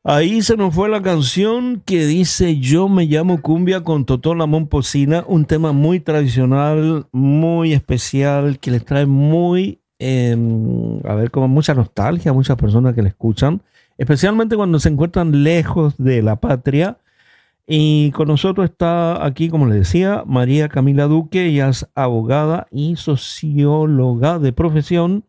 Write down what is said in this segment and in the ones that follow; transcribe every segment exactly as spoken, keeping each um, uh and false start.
Ahí se nos fue la canción que dice Yo me llamo Cumbia con Totó la Momposina, un tema muy tradicional, muy especial, que les trae muy, eh, a ver, como mucha nostalgia a muchas personas que la escuchan, especialmente cuando se encuentran lejos de la patria. Y con nosotros está aquí, como les decía, María Camila Duque. Ella es abogada y socióloga de profesión.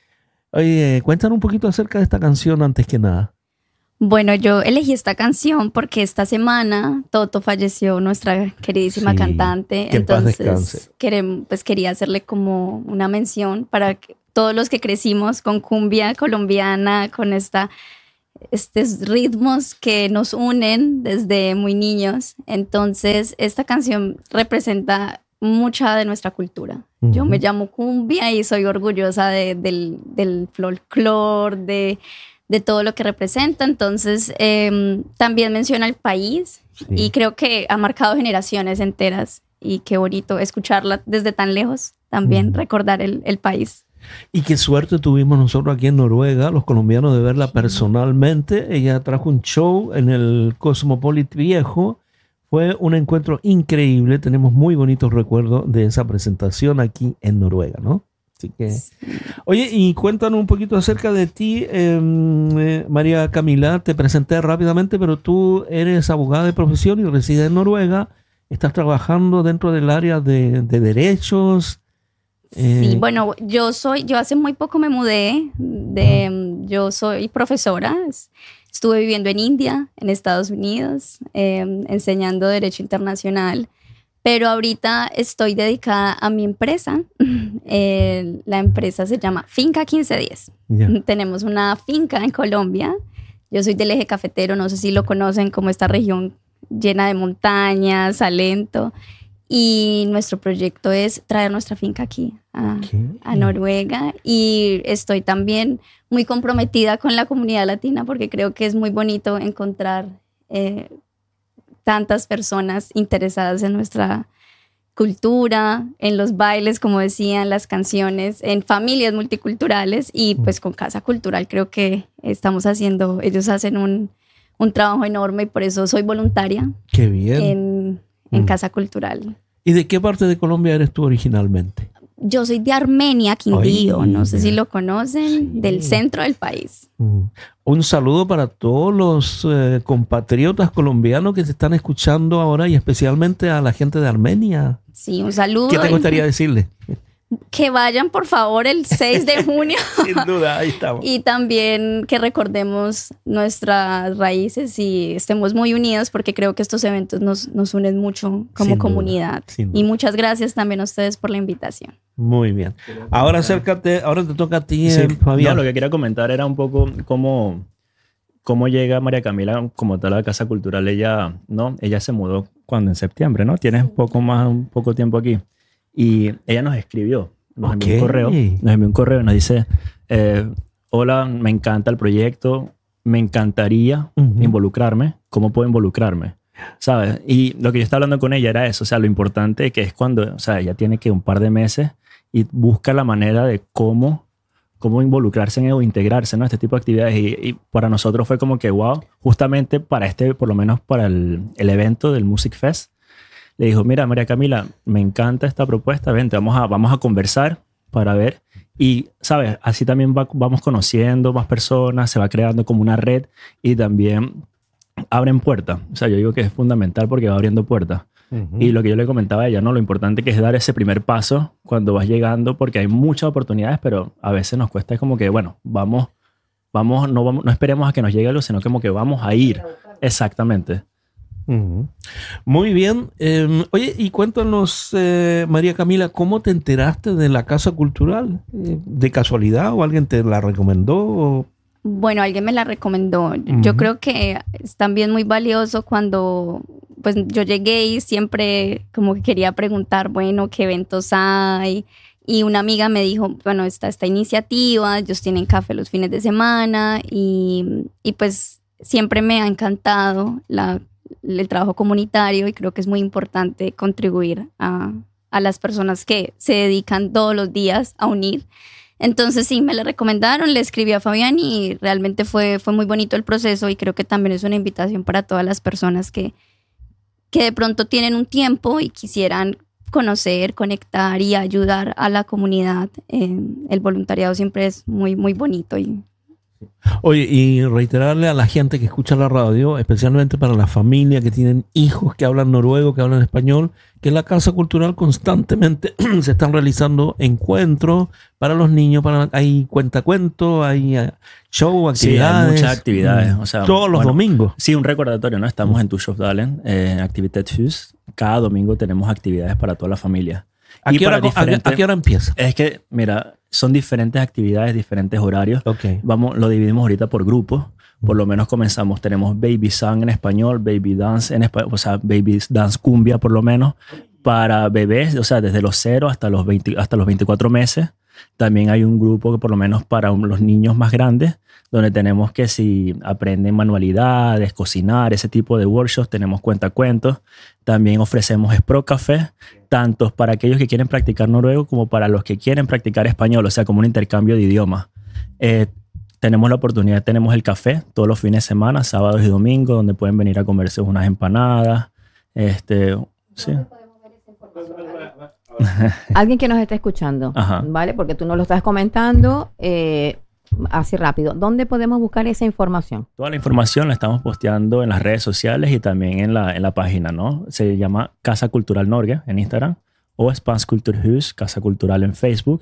Oye, cuéntanos un poquito acerca de esta canción antes que nada. Bueno, yo elegí esta canción porque esta semana Toto falleció, nuestra queridísima Sí, cantante. que en paz descanse. Entonces, querem- pues quería hacerle como una mención para que todos los que crecimos con cumbia colombiana, con esta, estos ritmos que nos unen desde muy niños. Entonces, esta canción representa mucha de nuestra cultura. Uh-huh. Yo me llamo Cumbia y soy orgullosa de- del, del folclore, de de todo lo que representa. Entonces eh, también menciona el país, sí. Y creo que ha marcado generaciones enteras y qué bonito escucharla desde tan lejos, también mm. recordar el, el país. Y qué suerte tuvimos nosotros aquí en Noruega, los colombianos, de verla personalmente. Ella trajo un show en el Cosmopolit Viejo. Fue un encuentro increíble. Tenemos muy bonitos recuerdos de esa presentación aquí en Noruega, ¿no? Así que, oye, y cuéntanos un poquito acerca de ti, eh, eh, María Camila. Te presenté rápidamente, pero tú eres abogada de profesión y resides en Noruega. Estás trabajando dentro del área de, de derechos. Eh. Sí, bueno, yo soy, yo hace muy poco me mudé. De, uh-huh. Yo soy profesora. Estuve viviendo en India, en Estados Unidos, eh, enseñando Derecho Internacional. Pero ahorita estoy dedicada a mi empresa. Eh, la empresa se llama Finca quince diez. Yeah. Tenemos una finca en Colombia. Yo soy del eje cafetero, no sé si lo conocen, como esta región llena de montañas, Salento. Y nuestro proyecto es traer nuestra finca aquí a, okay. a Noruega. Y estoy también muy comprometida con la comunidad latina porque creo que es muy bonito encontrar eh, tantas personas interesadas en nuestra cultura, en los bailes, como decían, las canciones, en familias multiculturales y pues con Casa Cultural creo que estamos haciendo, ellos hacen un, un trabajo enorme y por eso soy voluntaria. Qué bien. En, en mm. Casa Cultural. ¿Y de qué parte de Colombia eres tú originalmente? Yo soy de Armenia, Quindío, Ay, no sé si lo conocen, sí. Del centro del país. Mm. Un saludo para todos los eh, compatriotas colombianos que se están escuchando ahora y especialmente a la gente de Armenia. Sí, un saludo. ¿Qué te gustaría decirle? Que vayan, por favor, el seis de junio. Sin duda, ahí estamos. Y también que recordemos nuestras raíces y estemos muy unidos porque creo que estos eventos nos, nos unen mucho como Sin comunidad. Duda. Y muchas gracias también a ustedes por la invitación. Muy bien. Ahora acércate, ahora te toca a ti, sí, eh, Fabián. No, lo que quería comentar era un poco cómo, cómo llega María Camila como tal a la Casa Cultural. Ella, ¿no? Ella se mudó cuando en septiembre, ¿no? Tienes un poco más, un poco tiempo aquí. Y ella nos escribió, nos okay. envió un correo, nos envió un correo y nos dice, eh, hola, me encanta el proyecto, me encantaría uh-huh. involucrarme, ¿cómo puedo involucrarme? ¿Sabes? Y lo que yo estaba hablando con ella era eso, o sea, lo importante que es cuando, o sea, ella tiene que un par de meses y busca la manera de cómo, cómo involucrarse en o integrarse en, ¿no? Este tipo de actividades. Y, y para nosotros fue como que, wow, justamente para este, por lo menos para el, el evento del Music Fest, le dijo, mira, María Camila, me encanta esta propuesta, vente, vamos a, vamos a conversar para ver. Y, ¿sabes? Así también va, vamos conociendo más personas, se va creando como una red y también abren puertas. O sea, yo digo que es fundamental porque va abriendo puertas. Uh-huh. Y lo que yo le comentaba a ella, ¿no? Lo importante que es dar ese primer paso cuando vas llegando porque hay muchas oportunidades, pero a veces nos cuesta, es como que, bueno, vamos, vamos, no, vamos, no esperemos a que nos llegue algo, sino como que vamos a ir. Exactamente. Uh-huh. Muy bien. Eh, oye, y cuéntanos, eh, María Camila, ¿cómo te enteraste de la Casa Cultural? ¿De casualidad o alguien te la recomendó? O... Bueno, alguien me la recomendó. Uh-huh. Yo creo que es también muy valioso cuando pues, yo llegué y siempre como que quería preguntar, bueno, ¿qué eventos hay? Y una amiga me dijo, bueno, está esta iniciativa, ellos tienen café los fines de semana y, y pues siempre me ha encantado la el trabajo comunitario y creo que es muy importante contribuir a, a las personas que se dedican todos los días a unir. Entonces sí, me la recomendaron, le escribí a Fabián y realmente fue, fue muy bonito el proceso y creo que también es una invitación para todas las personas que, que de pronto tienen un tiempo y quisieran conocer, conectar y ayudar a la comunidad. Eh, el voluntariado siempre es muy, muy bonito. Y... Oye, y reiterarle a la gente que escucha la radio, especialmente para la familia que tienen hijos que hablan noruego, que hablan español, que en la Casa Cultural constantemente se están realizando encuentros para los niños, para, hay cuentacuentos, hay uh, show, actividades. Sí, hay muchas actividades. O sea, todos los bueno, domingos. Sí, un recordatorio, ¿no? Estamos en Tushofdalen, eh, en Activitetshus. Cada domingo tenemos actividades para toda la familia. ¿A qué, hora, diferentes... ¿A qué hora empieza? Es que, mira, son diferentes actividades, diferentes horarios. Okay. Vamos, lo dividimos ahorita por grupos. Por lo menos comenzamos, tenemos Baby Song en español, Baby Dance en español, o sea, Baby Dance Cumbia por lo menos, para bebés, o sea, desde los cero hasta los, veinte, hasta los veinticuatro meses. También hay un grupo que por lo menos para los niños más grandes, donde tenemos que si aprenden manualidades, cocinar, ese tipo de workshops, tenemos cuentacuentos. También ofrecemos Språk Café, tanto para aquellos que quieren practicar noruego como para los que quieren practicar español, o sea, como un intercambio de idiomas. Eh, Tenemos la oportunidad, tenemos el café todos los fines de semana, sábados y domingos, donde pueden venir a comerse unas empanadas. Este, sí. Alguien que nos esté escuchando, Ajá. ¿vale? Porque tú nos lo estás comentando eh, así rápido. ¿Dónde podemos buscar esa información? Toda la información la estamos posteando en las redes sociales y también en la, en la página, ¿no? Se llama Casa Cultural Norge en Instagram o Spans Kulturhus, Casa Cultural en Facebook.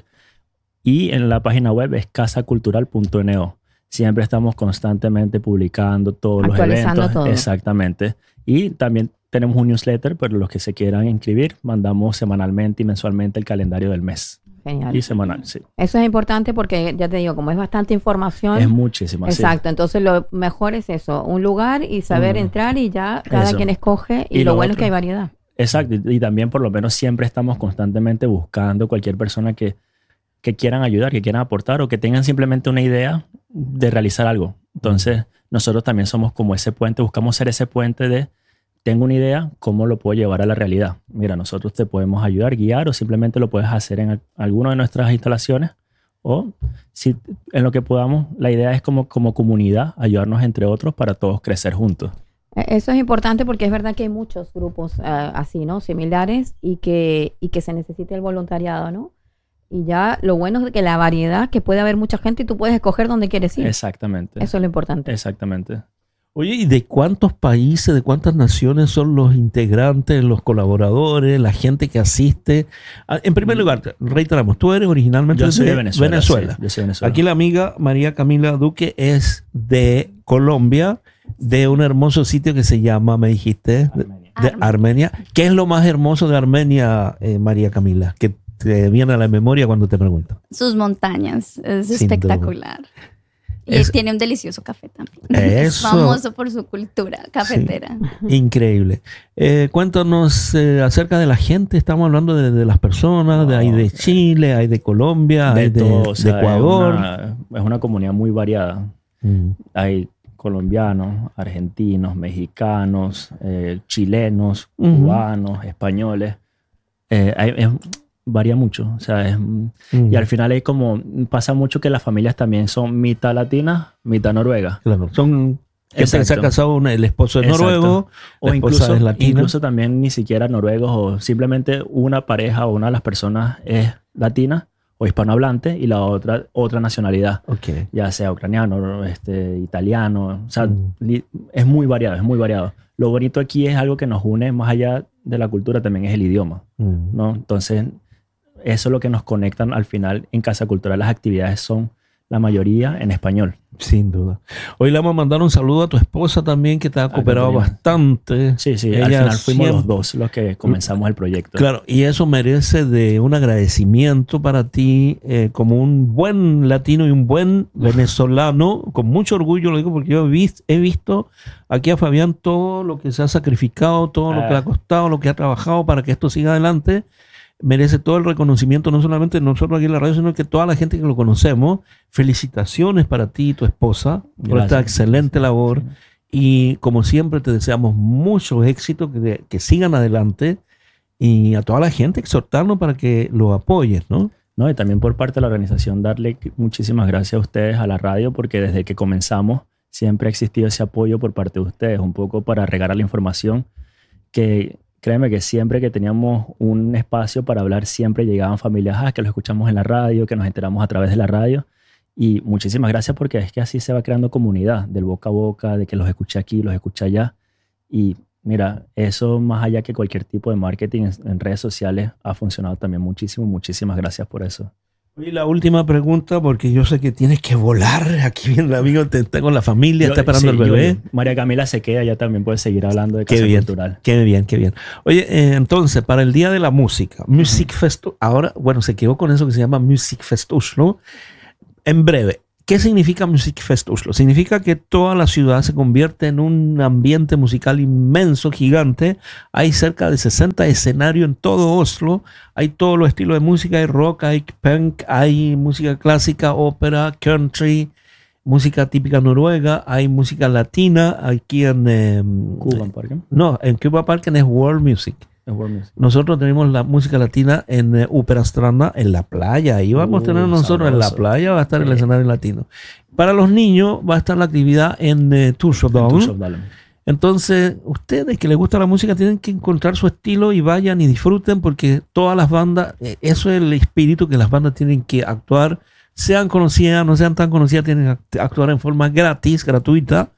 Y en la página web es casa cultural punto n o. Siempre estamos constantemente publicando todos los eventos. Todo. Exactamente. Y también tenemos un newsletter, pero los que se quieran inscribir, mandamos semanalmente y mensualmente el calendario del mes. Genial. Y semanal, sí. Eso es importante porque, ya te digo, como es bastante información. Es muchísima, Exacto. Sí. Entonces, lo mejor es eso, un lugar y saber mm. entrar y ya cada eso. quien escoge. Y, y lo, lo bueno otro. Es que hay variedad. Exacto. Y, y también, por lo menos, siempre estamos constantemente buscando cualquier persona que que quieran ayudar, que quieran aportar o que tengan simplemente una idea de realizar algo. Entonces, nosotros también somos como ese puente, buscamos ser ese puente de tengo una idea, ¿cómo lo puedo llevar a la realidad? Mira, nosotros te podemos ayudar, guiar o simplemente lo puedes hacer en alguna de nuestras instalaciones o si en lo que podamos, la idea es como, como comunidad ayudarnos entre otros para todos crecer juntos. Eso es importante porque es verdad que hay muchos grupos uh, así, ¿no? Similares y que, y que se necesita el voluntariado, ¿no? Y ya lo bueno es que la variedad, que puede haber mucha gente y tú puedes escoger dónde quieres ir. Exactamente. Eso es lo importante. Exactamente. Oye, ¿y de cuántos países, de cuántas naciones son los integrantes, los colaboradores, la gente que asiste? En primer lugar, reiteramos, tú eres originalmente yo soy de Venezuela. Venezuela. Sí, yo soy Venezuela. Aquí la amiga María Camila Duque es de Colombia, de un hermoso sitio que se llama, me dijiste, Armenia. de, de Armenia. ¿Qué es lo más hermoso de Armenia, eh, María Camila? Que te viene a la memoria cuando te pregunto. Sus montañas, es Sin espectacular. Duda. Y es, tiene un delicioso café también. Eso. Es famoso por su cultura cafetera. Sí, increíble. Eh, cuéntanos eh, acerca de la gente. Estamos hablando de, de las personas. Oh, de, hay de Chile, hay de Colombia, de hay de, todo, o sea, de Ecuador. Es una, es una comunidad muy variada. Mm. Hay colombianos, argentinos, mexicanos, eh, chilenos, uh-huh. cubanos, españoles. Eh, hay, es, varía mucho, o sea, es, mm. y al final hay como, pasa mucho que las familias también son mitad latinas, mitad noruegas. Claro, son, se ha casado una, el esposo es noruego, o la incluso, es latina. Incluso también ni siquiera noruegos, o simplemente una pareja o una de las personas es latina o hispanohablante y la otra, otra nacionalidad, okay. ya sea ucraniano, este, italiano, o sea, mm. li, es muy variado, es muy variado. Lo bonito aquí es algo que nos une más allá de la cultura, también es el idioma, mm. ¿no? Entonces, eso es lo que nos conectan al final en Casa Cultural. Las actividades son la mayoría en español. Sin duda. Hoy le vamos a mandar un saludo a tu esposa también, que te ha cooperado bastante. Sí, sí. Ella al final fuimos siempre... los dos los que comenzamos el proyecto. Claro, y eso merece de un agradecimiento para ti eh, como un buen latino y un buen venezolano. Con mucho orgullo lo digo porque yo he visto, he visto aquí a Fabián todo lo que se ha sacrificado, todo ah. lo que le ha costado, lo que ha trabajado para que esto siga adelante. Merece todo el reconocimiento, no solamente nosotros aquí en la radio, sino que toda la gente que lo conocemos. Felicitaciones para ti y tu esposa por esta excelente labor. Y como siempre te deseamos mucho éxito, que, que sigan adelante. Y a toda la gente exhortarnos para que lo apoyes, ¿no? No, y también por parte de la organización darle muchísimas gracias a ustedes, a la radio, porque desde que comenzamos siempre ha existido ese apoyo por parte de ustedes, un poco para regar la información, que créeme que siempre que teníamos un espacio para hablar, siempre llegaban familias, ah, que lo escuchamos en la radio, que nos enteramos a través de la radio. Y muchísimas gracias, porque es que así se va creando comunidad, del boca a boca, de que los escuché aquí, los escuché allá. Y mira, eso más allá que cualquier tipo de marketing en, en redes sociales ha funcionado también muchísimo. Muchísimas gracias por eso. Y la última pregunta, porque yo sé que tienes que volar. Aquí viene el amigo, te, está con la familia, yo, está esperando sí, el bebé. Yo, María Camila se queda, ya también puede seguir hablando de Casa qué bien, Cultural. Qué bien, qué bien. Oye, eh, entonces, para el Día de la Música, Music uh-huh. Fest, ahora, bueno, se quedó con eso que se llama Music Fest Oslo. En breve, ¿qué significa Music Fest Oslo? Significa que toda la ciudad se convierte en un ambiente musical inmenso, gigante. Hay cerca de sesenta escenarios en todo Oslo. Hay todos los estilos de música. Hay rock, hay punk, hay música clásica, ópera, country, música típica noruega. Hay música latina. Aquí en... Eh, Cuban Parken. No, en Cuban Parken es World Music. Nosotros tenemos la música latina en uh, Uperastranda, en la playa. Ahí vamos uh, a tener nosotros sabroso. En la playa, va a estar sí. el escenario latino. Para los niños va a estar la actividad en uh, Tushovdalen. Entonces, ustedes que les gusta la música tienen que encontrar su estilo y vayan y disfruten, porque todas las bandas, eh, eso es el espíritu que las bandas tienen que actuar, sean conocidas, no sean tan conocidas, tienen que actuar en forma gratis, gratuita.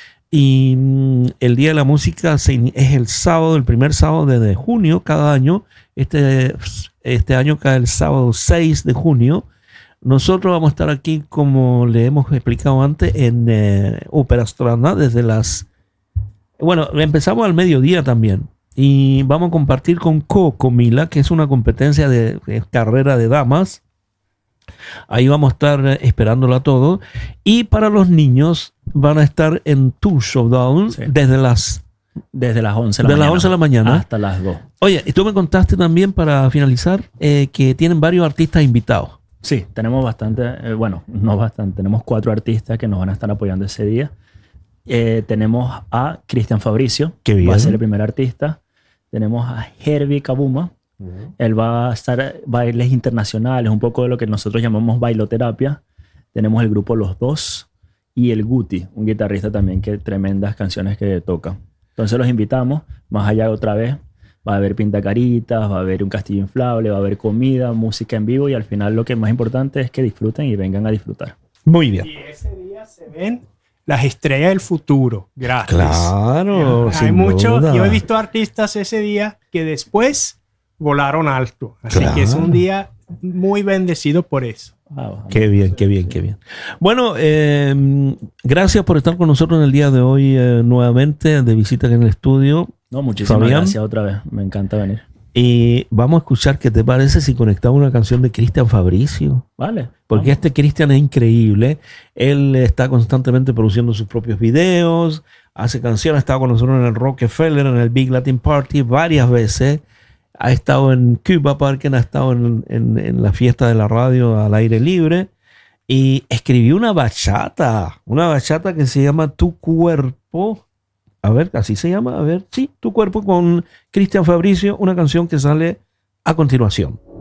Y mm, el Día de la Música se, es el sábado, el primer sábado de, de junio cada año. Este, este año cae el sábado seis de junio. Nosotros vamos a estar aquí, como le hemos explicado antes, en eh, Uperastranda desde las... Bueno, empezamos al mediodía también. Y vamos a compartir con Cocomila, que es una competencia de, de carrera de damas. Ahí vamos a estar esperándolo a todos. Y para los niños van a estar en Tushovdalen sí. desde las desde las once de la, de mañana, las once de la mañana hasta las dos. Oye, y tú me contaste también, para finalizar, eh, que tienen varios artistas invitados. Sí, tenemos bastante, eh, bueno, no bastante, tenemos cuatro artistas que nos van a estar apoyando ese día. Eh, tenemos a Cristian Fabricio, que va a ser el primer artista. Tenemos a Herbie Kabuma. Uh-huh. Él va a estar bailes internacionales, un poco de lo que nosotros llamamos bailoterapia. Tenemos el grupo Los Dos y el Guti, un guitarrista también que tremendas canciones que toca. Entonces los invitamos. Más allá, otra vez va a haber pintacaritas, va a haber un castillo inflable, va a haber comida, música en vivo, y al final lo que es más importante es que disfruten y vengan a disfrutar. Muy bien. Y ese día se ven las estrellas del futuro. Gracias. Claro, hay sin mucho, duda. Yo he visto artistas ese día que después volaron alto. Así claro. que es un día muy bendecido por eso. Wow. Qué bien, qué bien, qué bien. Bueno, eh, gracias por estar con nosotros en el día de hoy eh, nuevamente de visita en el estudio. No, muchísimas Fabián. gracias otra vez. Me encanta venir. Y vamos a escuchar qué te parece si conectamos una canción de Cristian Fabricio. Vale. Porque vamos. Este Cristian es increíble. Él está constantemente produciendo sus propios videos, hace canciones, ha estado con nosotros en el Rockefeller, en el Big Latin Party varias veces. Ha estado en Cuba Parken, ha estado en, en, en la fiesta de la radio al aire libre. Y escribió una bachata, una bachata que se llama Tu Cuerpo. A ver, así se llama, a ver, sí, Tu Cuerpo, con Cristian Fabricio, una canción que sale a continuación.